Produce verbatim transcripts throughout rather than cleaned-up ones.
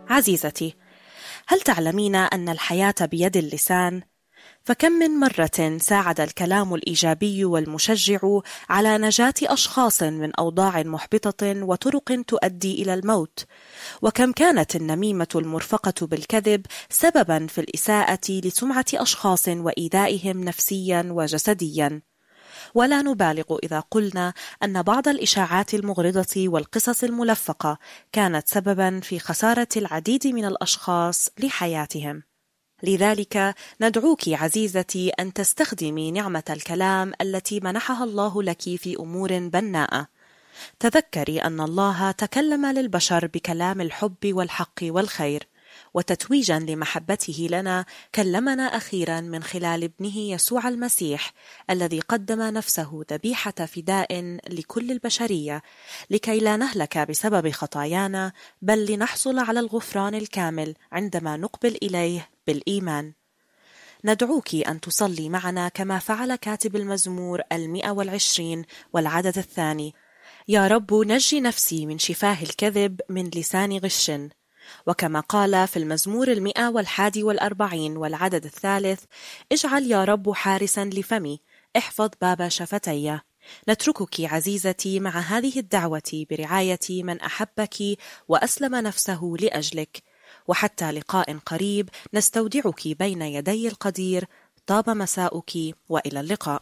عزيزتي، هل تعلمين أن الحياة بيد اللسان؟ فكم من مرة ساعد الكلام الإيجابي والمشجع على نجاة أشخاص من أوضاع محبطة وطرق تؤدي إلى الموت، وكم كانت النميمة المرفقة بالكذب سببا في الإساءة لسمعة أشخاص وإيذائهم نفسيا وجسديا. ولا نبالغ إذا قلنا أن بعض الإشاعات المغرضة والقصص الملفقة كانت سببا في خسارة العديد من الأشخاص لحياتهم. لذلك ندعوك عزيزتي أن تستخدمي نعمة الكلام التي منحها الله لك في أمور بناءة. تذكري أن الله تكلم للبشر بكلام الحب والحق والخير، وتتويجا لمحبته لنا كلمنا أخيرا من خلال ابنه يسوع المسيح الذي قدم نفسه ذبيحة فداء لكل البشرية، لكي لا نهلك بسبب خطايانا، بل لنحصل على الغفران الكامل عندما نقبل إليه بالإيمان. ندعوك أن تصلي معنا كما فعل كاتب المزمور المئة والعشرين والعدد الثاني: يا رب نجي نفسي من شفاه الكذب، من لسان غش. وكما قال في المزمور المئة والحادي والأربعين والعدد الثالث: اجعل يا رب حارسا لفمي، احفظ باب شفتي. نتركك عزيزتي مع هذه الدعوة برعاية من أحبك وأسلم نفسه لأجلك، وحتى لقاء قريب نستودعك بين يدي القدير. طاب مساؤك وإلى اللقاء.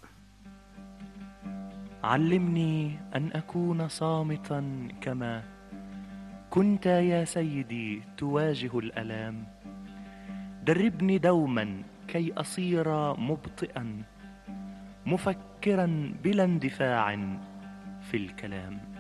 علمني أن أكون صامتا كما كنت يا سيدي تواجه الألام. دربني دوما كي أصير مبطئا، مفكرا بلا اندفاع في الكلام.